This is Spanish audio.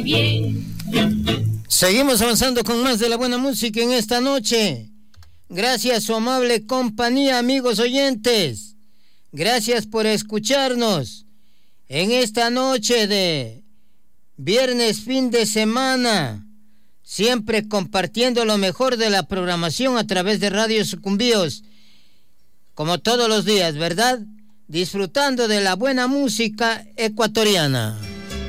Bien. Seguimos avanzando con más de la buena música en esta noche. Gracias a su amable compañía, amigos oyentes. Gracias por escucharnos en esta noche de viernes, fin de semana. Siempre compartiendo lo mejor de la programación a través de Radio Sucumbíos. Como todos los días, ¿verdad? Disfrutando de la buena música ecuatoriana.